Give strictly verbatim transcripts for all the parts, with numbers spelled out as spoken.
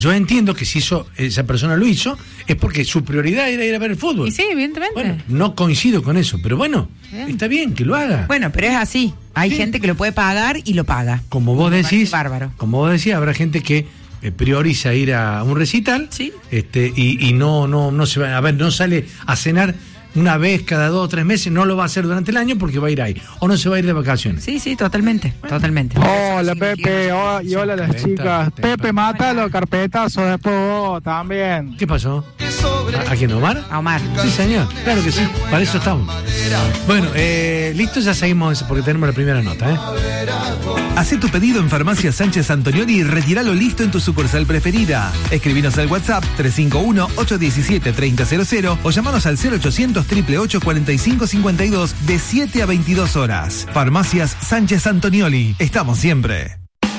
Yo entiendo que si eso, esa persona lo hizo, es porque su prioridad era ir a ver el fútbol. Y sí, evidentemente. Bueno, no coincido con eso, pero bueno, bien. Está bien que lo haga. Bueno, pero es así. Hay sí. gente que lo puede pagar y lo paga. Como vos decís, bárbaro. Como vos decís, habrá gente que eh, prioriza ir a un recital, sí. este, y, y no, no, no se va, a ver, no sale a cenar una vez cada dos o tres meses, no lo va a hacer durante el año porque va a ir ahí, o no se va a ir de vacaciones. Sí, sí, totalmente, bueno. totalmente. Hola Pepe, hola, y hola las chicas. Pepe, mátalo, carpetazo, después vos también. ¿Qué pasó? ¿A, ¿A quién, Omar? A Omar. Sí, señor, claro que sí, para eso estamos. Bueno, eh, listo, ya seguimos porque tenemos la primera nota, ¿eh? Hacé tu pedido en Farmacia Sánchez Antonioli y retíralo listo en tu sucursal preferida. Escribinos al WhatsApp tres cinco uno, ocho uno siete, tres cero cero cero o llamanos al cero ochocientos, ocho ocho ocho, cuatro cinco cinco dos de siete a veintidós horas. Farmacias Sánchez Antonioli. Estamos siempre.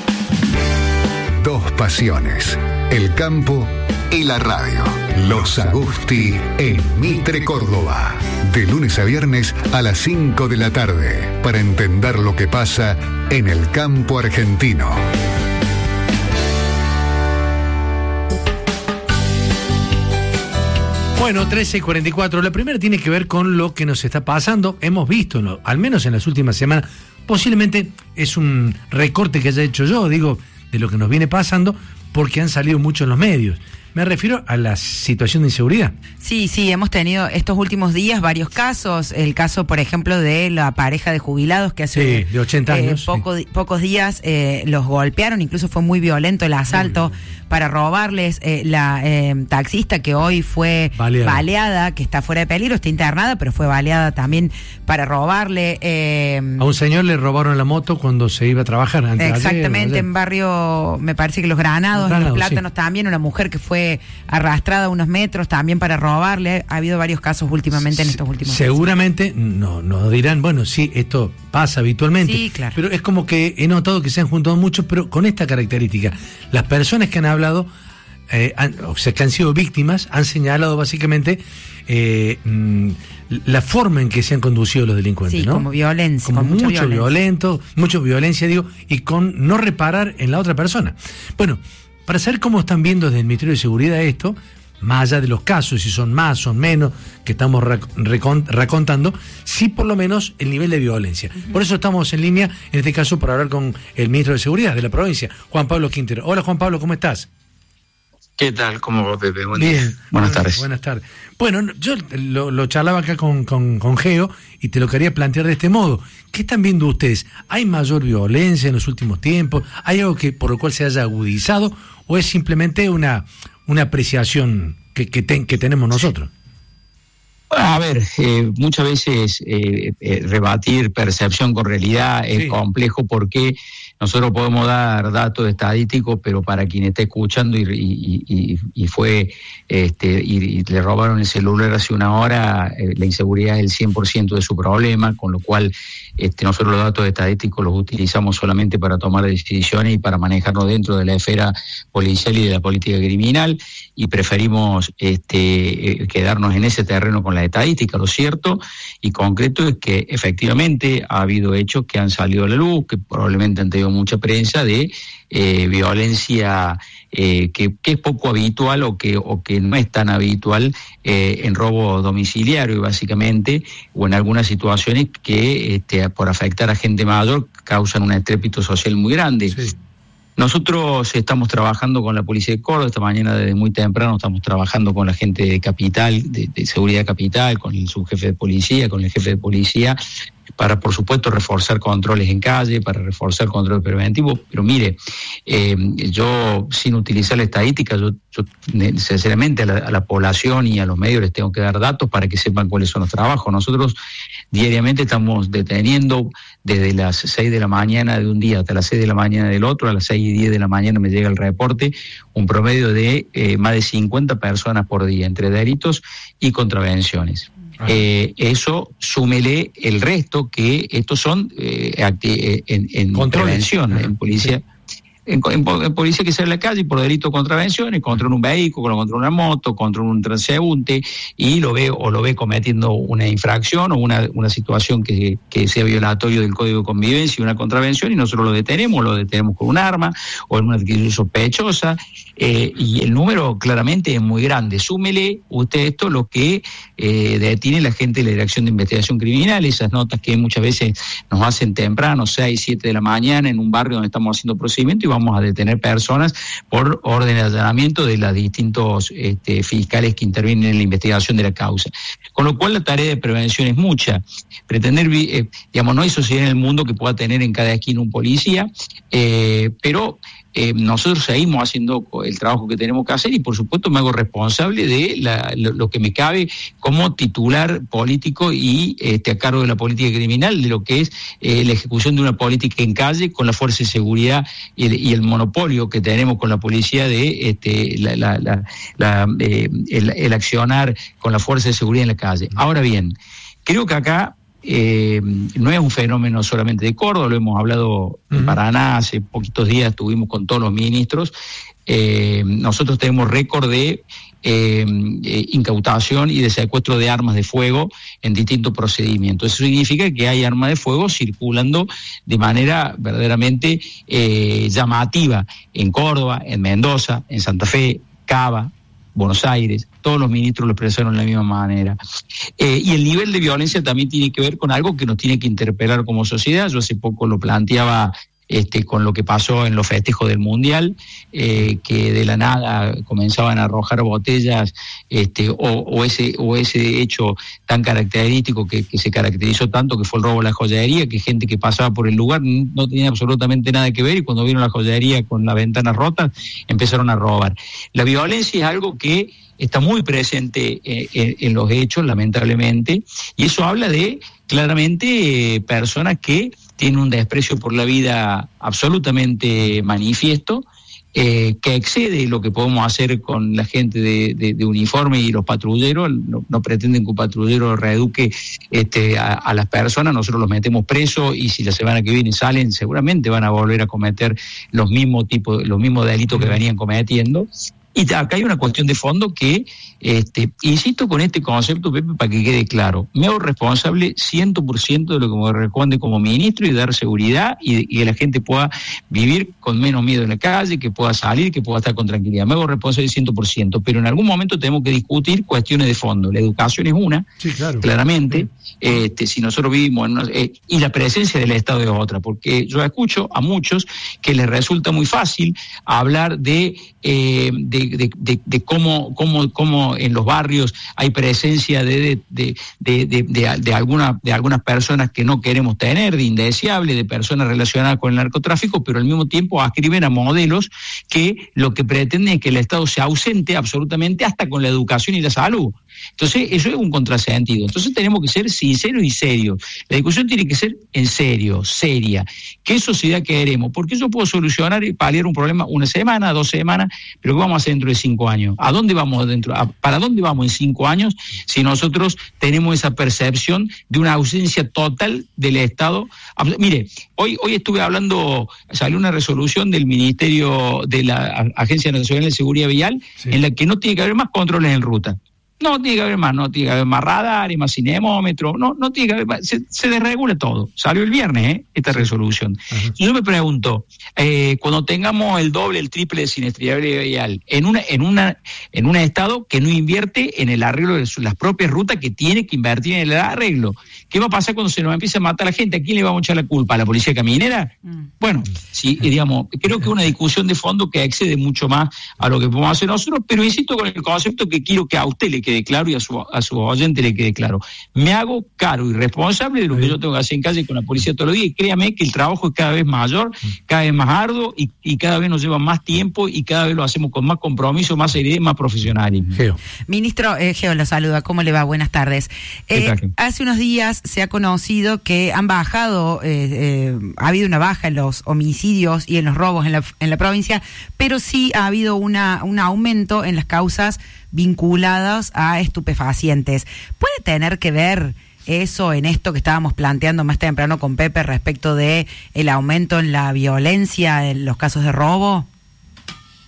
Dos pasiones. El campo y la radio. Los Agusti en Mitre, Córdoba. De lunes a viernes a las cinco de la tarde. Para entender lo que pasa en el campo argentino. Bueno, trece y cuarenta y cuatro. La primera tiene que ver con lo que nos está pasando. Hemos visto, ¿no? Al menos en las últimas semanas, posiblemente es un recorte que haya hecho yo, digo, de lo que nos viene pasando, porque han salido mucho en los medios. Me refiero a la situación de inseguridad. Sí, sí, hemos tenido estos últimos días varios casos. El caso, por ejemplo, de la pareja de jubilados que hace sí, de ochenta años, eh, poco, sí. pocos días eh, los golpearon, incluso fue muy violento el asalto para robarles. Eh, la eh, taxista que hoy fue baleada. baleada, que está fuera de peligro, está internada, pero fue baleada también para robarle. Eh, a un señor le robaron la moto cuando se iba a trabajar. Antes exactamente, ayer, ayer. en barrio, me parece que Los Granados, Granados Los Plátanos sí. también, una mujer que fue arrastrada unos metros también para robarle. Ha habido varios casos últimamente en estos últimos seguramente meses. no no dirán, bueno, sí, esto pasa habitualmente, sí, claro. Pero es como que he notado que se han juntado muchos, pero con esta característica. Las personas que han hablado, eh, han, o sea, que han sido víctimas, han señalado básicamente eh, la forma en que se han conducido los delincuentes, sí, ¿no? como violencia, como con mucho mucha violencia. violento, mucho violencia, digo, y con no reparar en la otra persona. Bueno, para saber cómo están viendo desde el Ministerio de Seguridad esto, más allá de los casos, si son más, son menos, que estamos recontando, sí por lo menos el nivel de violencia. Uh-huh. Por eso estamos en línea, en este caso, para hablar con el Ministro de Seguridad de la provincia, Juan Pablo Quintero. Hola, Juan Pablo, ¿cómo estás? ¿Qué tal? ¿Cómo va, Pepe? Buen Bien. Día. Buenas buenas tardes. Buenas tardes. Bueno, yo lo, lo charlaba acá con, con, con Geo y te lo quería plantear de este modo. ¿Qué están viendo ustedes? ¿Hay mayor violencia en los últimos tiempos? ¿Hay algo que por lo cual se haya agudizado? ¿O es simplemente una, una apreciación que, que, ten, que tenemos nosotros? A ver, eh, muchas veces eh, eh, rebatir percepción con realidad es sí. complejo porque nosotros podemos dar datos estadísticos, pero para quien esté escuchando y, y, y, y fue este y, y le robaron el celular hace una hora, eh, la inseguridad es el cien por ciento de su problema, con lo cual este, nosotros los datos estadísticos los utilizamos solamente para tomar decisiones y para manejarnos dentro de la esfera policial y de la política criminal, y preferimos este, eh, quedarnos en ese terreno con la estadística. Lo cierto y concreto es que efectivamente ha habido hechos que han salido a la luz, que probablemente han tenido mucha prensa, de eh, violencia eh, que, que es poco habitual o que, o que no es tan habitual eh, en robo domiciliario, básicamente, o en algunas situaciones que este, por afectar a gente mayor causan un estrépito social muy grande. Sí. Nosotros estamos trabajando con la Policía de Córdoba, esta mañana desde muy temprano estamos trabajando con la gente de Capital, de, de Seguridad Capital, con el subjefe de policía, con el jefe de policía, para por supuesto reforzar controles en calle, para reforzar control preventivo, pero mire, eh, yo sin utilizar la estadística, yo, yo sinceramente a la, a la población y a los medios les tengo que dar datos para que sepan cuáles son los trabajos. Nosotros diariamente estamos deteniendo desde las seis de la mañana de un día hasta las seis de la mañana del otro, a las seis y diez de la mañana me llega el reporte, un promedio de eh, más de cincuenta personas por día, entre delitos y contravenciones. Eh, eso súmele el resto, que estos son eh, acti- en, en prevención, en policía. En, en, en policía que sale a la calle por delito de contravenciones, contra un vehículo, contra una moto, contra un transeúnte, y lo ve o lo ve cometiendo una infracción o una, una situación que, que sea violatorio del Código de Convivencia y una contravención, y nosotros lo detenemos, lo detenemos con un arma o en una adquisición sospechosa. Eh, y el número claramente es muy grande. Súmele usted esto lo que eh, detiene la gente de la Dirección de Investigación Criminal, esas notas que muchas veces nos hacen temprano, seis, siete de la mañana, en un barrio donde estamos haciendo procedimiento y vamos a detener personas por orden de allanamiento de los distintos este, fiscales que intervienen en la investigación de la causa. Con lo cual la tarea de prevención es mucha. Pretender, eh, digamos, no hay sociedad en el mundo que pueda tener en cada esquina un policía, eh, pero eh, nosotros seguimos haciendo el trabajo que tenemos que hacer y por supuesto me hago responsable de la, lo, lo que me cabe como titular político y este, a cargo de la política criminal, de lo que es eh, la ejecución de una política en calle con la fuerza de seguridad y el, y el monopolio que tenemos con la policía de este, la, la, la, la, eh, el, el accionar con la fuerza de seguridad en la calle. Ahora bien, creo que acá Eh, no es un fenómeno solamente de Córdoba, lo hemos hablado en Paraná, hace poquitos días estuvimos con todos los ministros, eh, nosotros tenemos récord de eh, eh, incautación y de secuestro de armas de fuego en distintos procedimientos. Eso significa que hay armas de fuego circulando de manera verdaderamente eh, llamativa en Córdoba, en Mendoza, en Santa Fe, Cava, Buenos Aires, todos los ministros lo expresaron de la misma manera. Eh, y el nivel de violencia también tiene que ver con algo que nos tiene que interpelar como sociedad. Yo hace poco lo planteaba este, con lo que pasó en los festejos del Mundial, eh, que de la nada comenzaban a arrojar botellas, este, o, o, ese, o ese hecho tan característico que, que se caracterizó tanto, que fue el robo de la joyería, que gente que pasaba por el lugar no tenía absolutamente nada que ver y cuando vieron la joyería con las ventanas rotas empezaron a robar. La violencia es algo que está muy presente eh, en, en los hechos, lamentablemente, y eso habla de, claramente, eh, personas que tienen un desprecio por la vida absolutamente manifiesto, eh, que excede lo que podemos hacer con la gente de, de, de uniforme y los patrulleros. No, no pretenden que un patrullero reeduque este, a, a las personas, nosotros los metemos presos y si la semana que viene salen seguramente van a volver a cometer los mismos tipos, los mismos delitos que venían cometiendo. Y acá hay una cuestión de fondo que, este, insisto con este concepto, Pepe, para que quede claro, me hago responsable cien por ciento de lo que me corresponde como ministro y dar seguridad y, y que la gente pueda vivir con menos miedo en la calle, que pueda salir, que pueda estar con tranquilidad. Me hago responsable cien por ciento, pero en algún momento tenemos que discutir cuestiones de fondo. La educación es una, sí, claro, claramente, sí. este, si nosotros vivimos en una, eh, y la presencia del Estado es otra, porque yo escucho a muchos que les resulta muy fácil hablar de, eh, de De, de, de cómo, cómo, cómo en los barrios hay presencia de, de, de, de, de, de, alguna, de algunas personas que no queremos tener, de indeseables, de personas relacionadas con el narcotráfico, pero al mismo tiempo ascriben a modelos que lo que pretenden es que el Estado se ausente absolutamente hasta con la educación y la salud. Entonces, eso es un contrasentido. Entonces tenemos que ser sinceros y serios. La discusión tiene que ser en serio, seria. ¿Qué sociedad queremos? Porque yo puedo solucionar y paliar un problema una semana, dos semanas, pero ¿qué vamos a hacer dentro de cinco años? ¿A dónde vamos dentro? A, ¿Para dónde vamos en cinco años si nosotros tenemos esa percepción de una ausencia total del Estado? Mire, hoy, hoy estuve hablando, salió una resolución del Ministerio de la Agencia Nacional de Seguridad Vial, sí, en la que no tiene que haber más controles en ruta. No tiene que haber más, no tiene que haber más radar y más cinemómetro, no, no tiene que haber más, se, se desregula todo. Salió el viernes, ¿eh? Esta sí. resolución. Ajá. Yo me pregunto, eh, cuando tengamos el doble, el triple de siniestralidad vial, en una, en una, en un estado que no invierte en el arreglo de las propias rutas, que tiene que invertir en el arreglo, ¿qué va a pasar cuando se nos empiece a matar a la gente? ¿A quién le vamos a echar la culpa? ¿A la policía caminera? Mm. Bueno, sí, digamos, creo que es una discusión de fondo que excede mucho más a lo que podemos hacer nosotros, pero insisto con el concepto que quiero que a usted le quede claro y a su, a su oyente le quede claro. Me hago caro y responsable de lo que yo tengo que hacer en calle con la policía todos los días, y créame que el trabajo es cada vez mayor, cada vez más arduo y, y cada vez nos lleva más tiempo y cada vez lo hacemos con más compromiso, más seriedad y más profesionalismo. Geo. Ministro, eh, Geo lo saluda, ¿cómo le va? Buenas tardes. Eh, hace unos días se ha conocido que han bajado, eh, eh, ha habido una baja en los homicidios y en los robos en la, en la provincia, pero sí ha habido una, un aumento en las causas vinculadas a estupefacientes. ¿Puede tener que ver eso en esto que estábamos planteando más temprano con Pepe respecto de el aumento en la violencia en los casos de robo?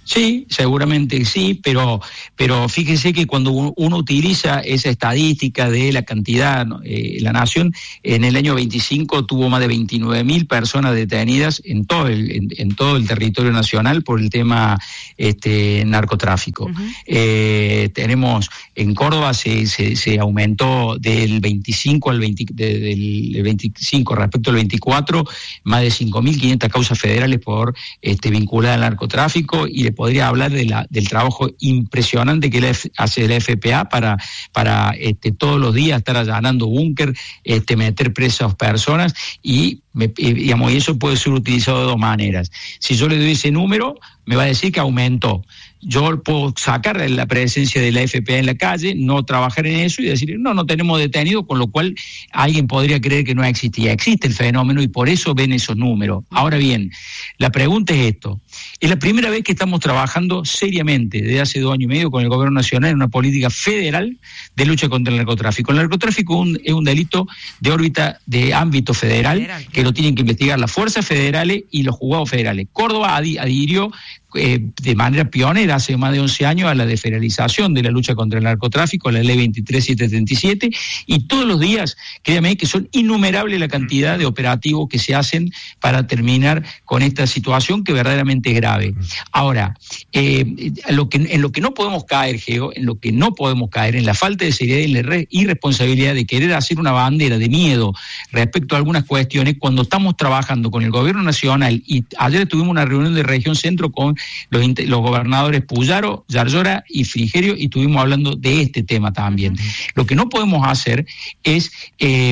Sí, seguramente sí, pero pero fíjense que cuando uno utiliza esa estadística de la cantidad, eh, la nación en el año veinticinco tuvo más de veintinueve mil personas detenidas en todo el en, en todo el territorio nacional por el tema este narcotráfico. Uh-huh. Eh, tenemos en Córdoba se, se se aumentó del veinticinco al veinte, de, del veinticinco respecto al veinticuatro, más de cinco mil quinientas causas federales por este vinculadas al narcotráfico, y podría hablar de la, del trabajo impresionante que la, hace la F P A para, para este, todos los días estar allanando búnker, este, meter presas personas, y, me, y, digamos, y eso puede ser utilizado de dos maneras. Si yo le doy ese número, me va a decir que aumentó. Yo puedo sacar la presencia de la F P A en la calle, no trabajar en eso y decir, no, no tenemos detenido, con lo cual alguien podría creer que no existía. Existe el fenómeno y por eso ven esos números. Ahora bien, la pregunta es esto. Es la primera vez que estamos trabajando seriamente desde hace dos años y medio con el Gobierno Nacional en una política federal de lucha contra el narcotráfico. El narcotráfico un, es un delito de órbita de ámbito federal, federal que lo tienen que investigar las fuerzas federales y los juzgados federales. Córdoba adhirió Eh, de manera pionera hace más de once años a la desfederalización de la lucha contra el narcotráfico, la ley veintitrés mil setecientos setenta y siete, y todos los días, créame que son innumerables la cantidad de operativos que se hacen para terminar con esta situación que verdaderamente es grave. Ahora, eh, lo que, en lo que no podemos caer, Geo, en lo que no podemos caer, en la falta de seriedad y la irresponsabilidad de querer hacer una bandera de miedo respecto a algunas cuestiones, cuando estamos trabajando con el Gobierno Nacional, y ayer tuvimos una reunión de Región Centro con Los, los gobernadores Puyaro, Yarlora y Frigerio, y estuvimos hablando de este tema también. Uh-huh. Lo que no podemos hacer es eh,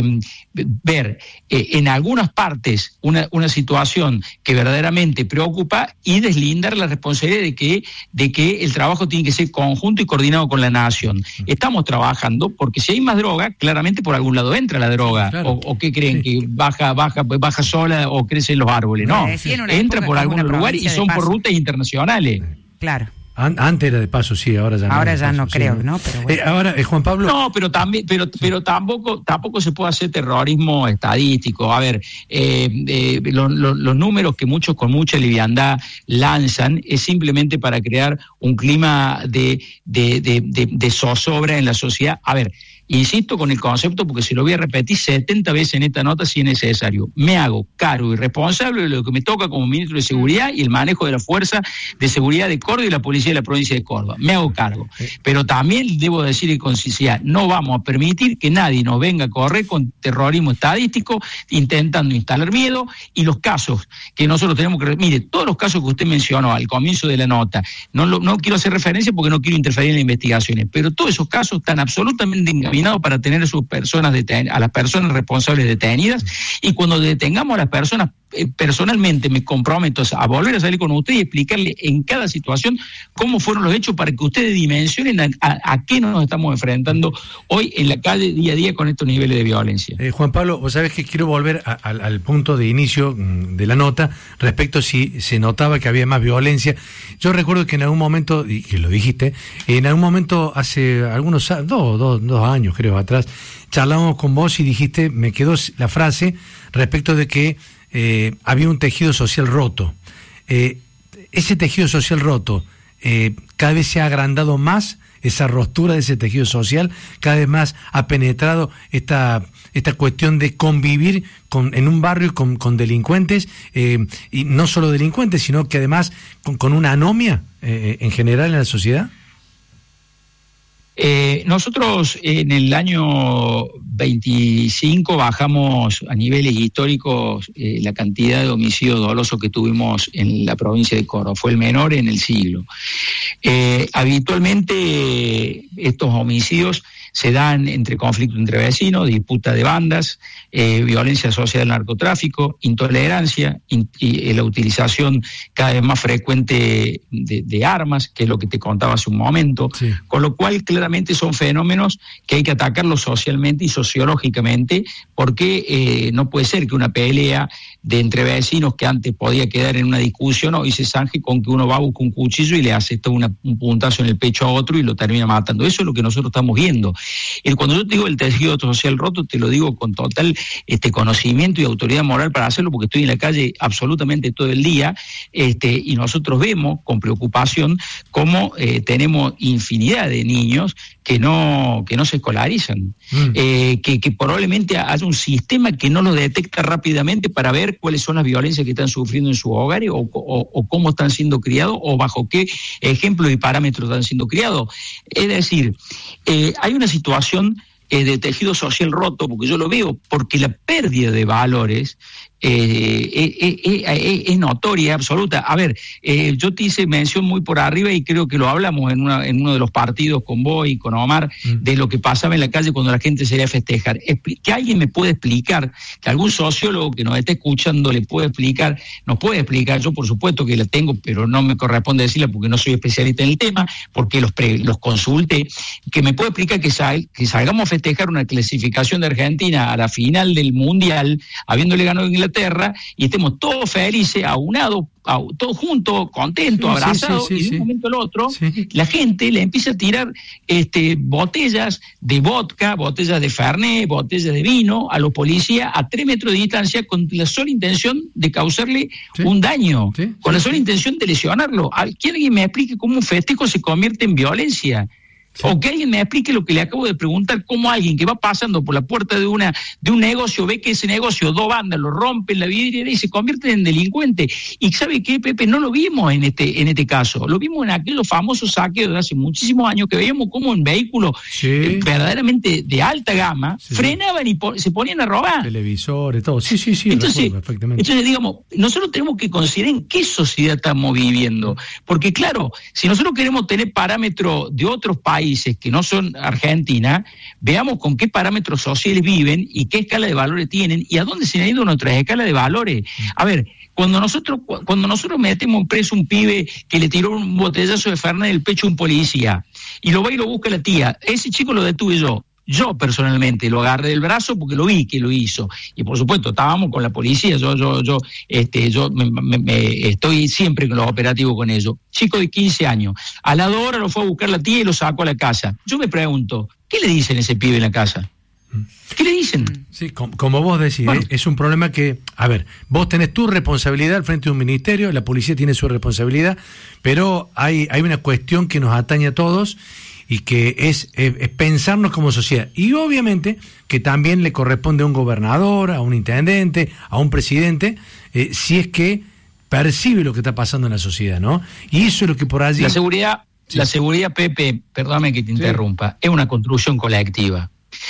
ver eh, en algunas partes una, una situación que verdaderamente preocupa y deslindar la responsabilidad de que, de que el trabajo tiene que ser conjunto y coordinado con la nación. Uh-huh. Estamos trabajando porque si hay más droga, claramente por algún lado entra la droga. Claro. O, o qué creen, sí. que baja, baja, baja sola o crecen los árboles. No, entra por algún lugar y son por rutas internacionales. Claro. Antes era de paso, sí, ahora ya no. Ahora ya paso, no creo, sí, ¿no? Pero bueno. eh, ahora, eh, Juan Pablo. No, pero también, pero, sí. pero tampoco, tampoco se puede hacer terrorismo estadístico. A ver, eh, eh, lo, lo, los números que muchos con mucha liviandad lanzan es simplemente para crear un clima de, de, de, de, de zozobra en la sociedad. A ver, insisto con el concepto porque se lo voy a repetir setenta veces en esta nota si es necesario. Me hago cargo y responsable de lo que me toca como ministro de Seguridad y el manejo de la Fuerza de Seguridad de Córdoba y la Policía de la Provincia de Córdoba. Me hago cargo. Pero también debo decir con sinceridad, no vamos a permitir que nadie nos venga a correr con terrorismo estadístico intentando instalar miedo, y los casos que nosotros tenemos que... Mire, todos los casos que usted mencionó al comienzo de la nota, no, lo, no quiero hacer referencia porque no quiero interferir en las investigaciones, pero todos esos casos están absolutamente encaminados para tener a sus personas deten- a las personas responsables detenidas, y cuando detengamos a las personas, eh, personalmente me comprometo a volver a salir con usted y explicarle en cada situación cómo fueron los hechos para que ustedes dimensionen a, a, a qué nos estamos enfrentando hoy en la calle día a día con estos niveles de violencia. Eh, Juan Pablo, vos sabés que quiero volver a, a, al punto de inicio de la nota respecto si se notaba que había más violencia. Yo recuerdo que en algún momento, y que lo dijiste, en algún momento hace algunos dos, dos, dos años creo atrás, charlábamos con vos y dijiste, me quedó la frase respecto de que eh, había un tejido social roto. Eh, ese tejido social roto eh, cada vez se ha agrandado más, esa ruptura de ese tejido social, cada vez más ha penetrado esta esta cuestión de convivir con, en un barrio con, con delincuentes, eh, y no solo delincuentes, sino que además con, con una anomia eh, en general en la sociedad. Eh, nosotros en el año veinticinco bajamos a niveles históricos eh, la cantidad de homicidios dolosos que tuvimos en la provincia de Córdoba. Fue el menor en el siglo. Eh, habitualmente estos homicidios se dan entre conflictos entre vecinos, disputa de bandas, eh, violencia asociada al narcotráfico, intolerancia in, y, y la utilización cada vez más frecuente de, de armas, que es lo que te contaba hace un momento, sí. Con lo cual claramente son fenómenos que hay que atacarlos socialmente y sociológicamente, porque eh, no puede ser que una pelea de entre vecinos que antes podía quedar en una discusión hoy se zanje con que uno va a buscar un cuchillo y le hace todo una, un puntazo en el pecho a otro y lo termina matando. Eso es lo que nosotros estamos viendo. El, cuando yo te digo el tejido social roto, te lo digo con total este, conocimiento y autoridad moral para hacerlo, porque estoy en la calle absolutamente todo el día, este, y nosotros vemos con preocupación cómo eh, tenemos infinidad de niños que no, que no se escolarizan, mm. eh, que, que probablemente haya un sistema que no lo detecta rápidamente para ver cuáles son las violencias que están sufriendo en sus hogares o, o, o cómo están siendo criados o bajo qué ejemplos y parámetros están siendo criados. Es decir, eh, hay una situación eh, de tejido social roto, porque yo lo veo, porque la pérdida de valores Eh, eh, eh, eh, eh, es notoria, absoluta. A ver, eh, yo te hice mención muy por arriba y creo que lo hablamos en, una, en uno de los partidos con vos y con Omar, mm. de lo que pasaba en la calle cuando la gente salía a festejar. Expli- que alguien me puede explicar, que algún sociólogo que nos esté escuchando le puede explicar, nos puede explicar, yo por supuesto que la tengo, pero no me corresponde decirla porque no soy especialista en el tema, porque los, pre- los consulté, que me puede explicar que, sal- que salgamos a festejar una clasificación de Argentina a la final del Mundial, habiéndole ganado a Inglaterra, y estemos todos felices, aunados, todos juntos, contentos, sí, abrazados, sí, sí, sí, y de un sí. momento al otro, sí. la gente le empieza a tirar este, botellas de vodka, botellas de Fernet, botellas de vino a los policías a tres metros de distancia con la sola intención de causarle sí. un daño, sí, con sí, la sola sí. intención de lesionarlo. ¿Que alguien me explique cómo un festejo se convierte en violencia? Sí. O que alguien me explique lo que le acabo de preguntar, cómo alguien que va pasando por la puerta de una de un negocio ve que ese negocio, dos bandas lo rompen la vidriera y se convierte en delincuente. Y ¿sabe qué, Pepe? No lo vimos en este en este caso, lo vimos en aquellos famosos saqueos de hace muchísimos años que veíamos cómo en vehículos sí. eh, verdaderamente de alta gama sí. frenaban y po- se ponían a robar. Televisores, todo. Sí, sí, sí. Entonces, perfectamente. entonces, digamos, nosotros tenemos que considerar en qué sociedad estamos viviendo. Porque, claro, si nosotros queremos tener parámetros de otros países, países que no son Argentina, veamos con qué parámetros sociales viven y qué escala de valores tienen y a dónde se han ido nuestras escalas de valores. A ver, cuando nosotros cuando nosotros metemos preso un pibe que le tiró un botellazo de Fernet en el pecho a un policía y lo va y lo busca la tía, ese chico lo detuve yo. Yo personalmente lo agarré del brazo porque lo vi que lo hizo y por supuesto estábamos con la policía, yo yo yo este yo me, me, me, estoy siempre con los operativos con ellos. Chico de quince años, a la dos horas lo fue a buscar la tía y lo sacó a la casa. Yo me pregunto, ¿qué le dicen a ese pibe en la casa? ¿Qué le dicen? Sí, como, como vos decís, bueno. es un problema que, a ver, vos tenés tu responsabilidad al frente de un ministerio, la policía tiene su responsabilidad, pero hay hay una cuestión que nos atañe a todos y que es, es, es pensarnos como sociedad. Y obviamente que también le corresponde a un gobernador, a un intendente, a un presidente, eh, si es que percibe lo que está pasando en la sociedad, ¿no? Y eso es lo que por allí... La seguridad, sí. la seguridad, Pepe, perdóname que te interrumpa, sí. es una construcción colectiva.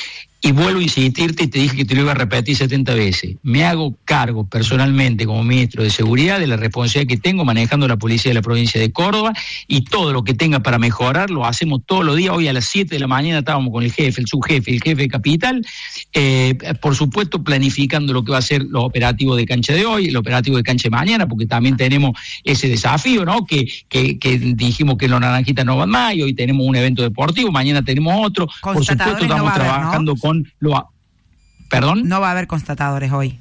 Y vuelvo a insistirte y te dije que te lo iba a repetir setenta veces. Me hago cargo personalmente como ministro de Seguridad de la responsabilidad que tengo manejando la policía de la provincia de Córdoba y todo lo que tenga para mejorar lo hacemos todos los días. Hoy a las siete de la mañana estábamos con el jefe, el subjefe y el jefe de capital, eh, por supuesto planificando lo que va a ser los operativos de cancha de hoy, el operativo de cancha de mañana, porque también tenemos ese desafío, ¿no? Que, que, que dijimos que los naranjitas no van más y hoy tenemos un evento deportivo, mañana tenemos otro. Por supuesto estamos no trabajando, ¿no? con Lo, ¿Perdón? No va a haber constatadores hoy.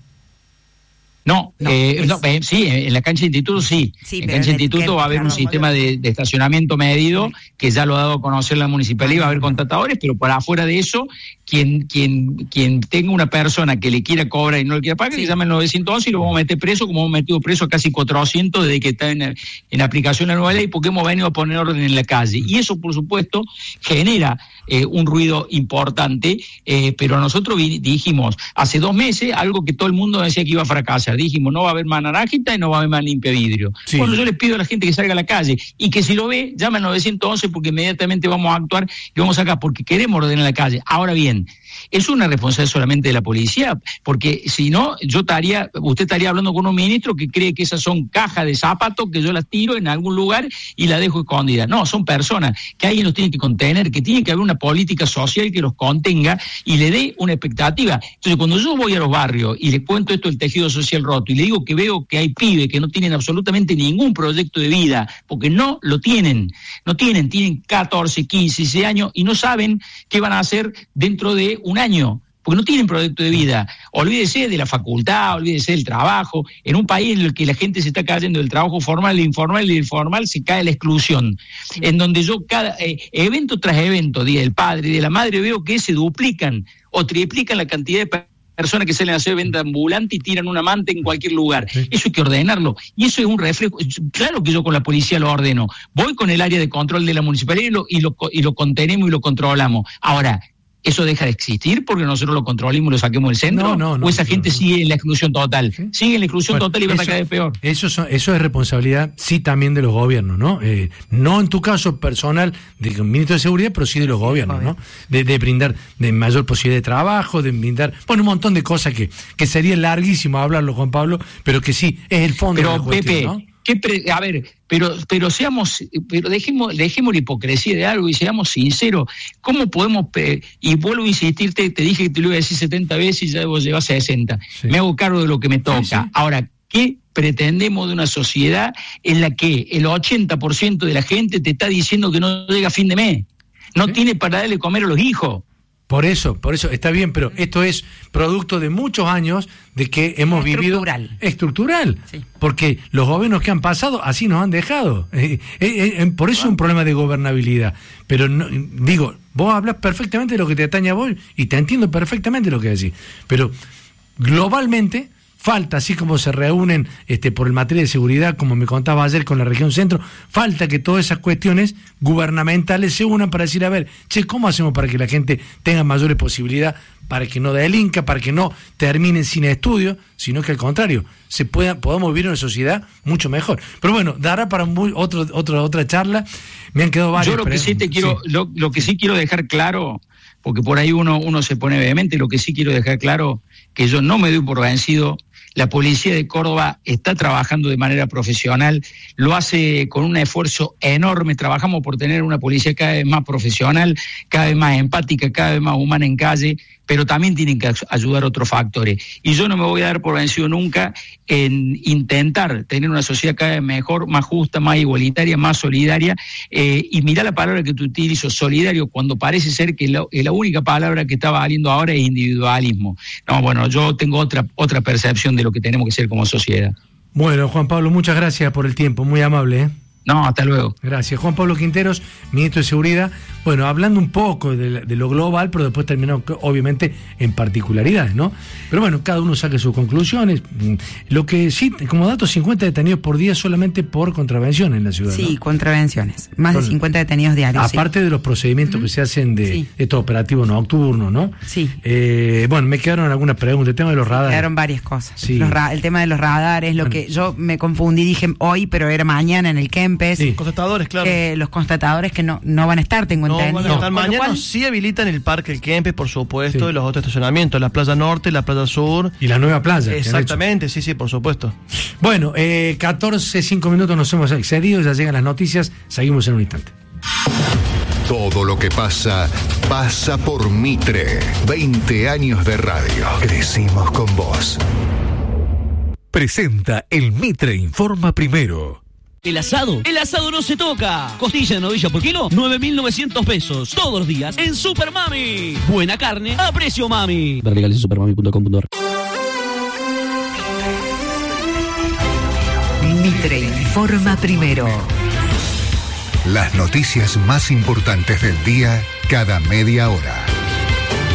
No, no, eh, es... no eh, sí, en la cancha de instituto sí. sí en la cancha de instituto va a haber claro, un sistema de, de estacionamiento medido sí. que ya lo ha dado a conocer la municipalidad y va a haber contratadores, pero por afuera de eso, quien quien quien tenga una persona que le quiera cobrar y no le quiera pagar, sí. que llame al nueve once y lo vamos a meter preso, como hemos metido preso a casi cuatrocientos desde que está en, en aplicación la nueva ley, porque hemos venido a poner orden en la calle. Y eso, por supuesto, genera eh, un ruido importante, eh, pero nosotros vi, dijimos hace dos meses algo que todo el mundo decía que iba a fracasar. Dijimos, no va a haber más naranjita y no va a haber más limpia vidrio. Sí. Bueno, yo les pido a la gente que salga a la calle y que si lo ve, llame al nueve once porque inmediatamente vamos a actuar y vamos acá porque queremos ordenar la calle. Ahora bien, ¿es una responsabilidad solamente de la policía? Porque si no, yo estaría, usted estaría hablando con un ministro que cree que esas son cajas de zapatos que yo las tiro en algún lugar y las dejo escondidas. No, son personas que alguien los tiene que contener, que tiene que haber una política social que los contenga y le dé una expectativa. Entonces, cuando yo voy a los barrios y les cuento esto del tejido social roto y le digo que veo que hay pibes que no tienen absolutamente ningún proyecto de vida, porque no lo tienen, no tienen, tienen catorce, quince, dieciséis años y no saben qué van a hacer dentro de un año. porque no tienen proyecto de vida. Olvídese de la facultad, olvídese del trabajo. En un país en el que la gente se está cayendo del trabajo formal, el informal y el informal, se cae la exclusión. En donde yo cada eh, evento tras evento, Día del Padre y de la Madre, veo que se duplican o triplican la cantidad de personas personas que salen a hacer venta ambulante y tiran una manta en cualquier lugar. Sí. Eso hay que ordenarlo. Y eso es un reflejo. Claro que yo con la policía lo ordeno. Voy con el área de control de la municipalidad y lo, y lo, y lo contenemos y lo controlamos. Ahora, ¿eso deja de existir porque nosotros lo controlemos y lo saquemos del centro? No, no, no, ¿O esa gente no, no. sigue en la exclusión total? ¿Sí? Sigue en la exclusión bueno, total y va a caer peor. Eso, son, eso es responsabilidad, sí, también de los gobiernos, ¿no? Eh, no en tu caso personal del ministro de Seguridad, pero sí de los sí, gobiernos, obvio. ¿no? De, de brindar de mayor posibilidad de trabajo, de brindar, bueno, un montón de cosas que, que sería larguísimo hablarlo, Juan Pablo, pero que sí, es el fondo pero, de la cuestión, Pepe, ¿no? ¿Qué pre, a ver, pero pero seamos, pero dejemos, dejemos la hipocresía de algo y seamos sinceros. ¿Cómo podemos, pe, y vuelvo a insistirte, te dije que te lo iba a decir setenta veces y ya debo llevar sesenta. Sí. Me hago cargo de lo que me toca. Sí, sí. Ahora, ¿qué pretendemos de una sociedad en la que el ochenta por ciento de la gente te está diciendo que no llega a fin de mes? No ¿Sí? tiene para darle comer a los hijos. Por eso, por eso, está bien, pero esto es producto de muchos años de que hemos estructural. vivido... Estructural. Sí. Porque los gobiernos que han pasado así nos han dejado. Eh, eh, eh, por eso es un problema de gobernabilidad. Pero, no, digo, vos hablas perfectamente de lo que te atañe a vos y te entiendo perfectamente lo que decís. Pero globalmente... Falta, así como se reúnen este, por el materia de seguridad, como me contaba ayer con la región centro, falta que todas esas cuestiones gubernamentales se unan para decir, a ver, che, ¿cómo hacemos para que la gente tenga mayores posibilidades, para que no delinca, para que no terminen sin estudio, sino que al contrario, se pueda, podamos vivir en una sociedad mucho mejor? Pero bueno, dará para muy, otro, otro, otra charla. Me han quedado varias. Yo lo que sí te quiero, sí. Lo, lo que sí quiero dejar claro, porque por ahí uno, uno se pone vehemente, lo que sí quiero dejar claro, que yo no me doy por vencido. La policía de Córdoba está trabajando de manera profesional, lo hace con un esfuerzo enorme. Trabajamos por tener una policía cada vez más profesional, cada vez más empática, cada vez más humana en calle, pero también tienen que ayudar otros factores. Y yo no me voy a dar por vencido nunca en intentar tener una sociedad cada vez mejor, más justa, más igualitaria, más solidaria. Eh, y mirá la palabra que tú utilizo, solidario, cuando parece ser que la, la única palabra que está valiendo ahora es individualismo. No, bueno, yo tengo otra, otra percepción de lo que tenemos que ser como sociedad. Bueno, Juan Pablo, muchas gracias por el tiempo, muy amable, ¿eh? No, hasta luego. Gracias. Juan Pablo Quinteros, ministro de Seguridad. Bueno, hablando un poco de, de lo global, pero después terminó, obviamente, en particularidades, ¿no? Pero bueno, cada uno saque sus conclusiones. Lo que sí, como dato, cincuenta detenidos por día solamente por contravenciones en la ciudad, Sí, ¿no? contravenciones. Más bueno, de cincuenta detenidos diarios. Aparte sí. de los procedimientos uh-huh. que se hacen de sí. estos operativos nocturnos, ¿no? Sí. Eh, bueno, me quedaron algunas preguntas. El tema de los radares. Me quedaron varias cosas. Sí. Los ra- el tema de los radares, lo bueno. que yo me confundí, dije hoy, pero era mañana en el Kempes. Sí. Constatadores, claro. Eh, los constatadores que no, no van a estar, tengo no entendido. Van a estar mañana cual... sí habilitan el parque El Kempes, por supuesto, sí. y los otros estacionamientos, la Playa Norte, la Playa Sur. Y la nueva playa. Exactamente, sí, sí, por supuesto. Bueno, eh, catorce, cinco minutos nos hemos excedido, ya llegan las noticias, seguimos en un instante. Todo lo que pasa, pasa por Mitre. veinte años de radio. Crecimos con vos. Presenta el Mitre Informa Primero. El asado, el asado no se toca. Costilla de novilla por kilo, nueve mil novecientos pesos. Todos los días en Super Mami. Buena carne a precio mami. Ver legales en supermami punto com punto ar. Mitre Informa Primero. Las noticias más importantes del día cada media hora.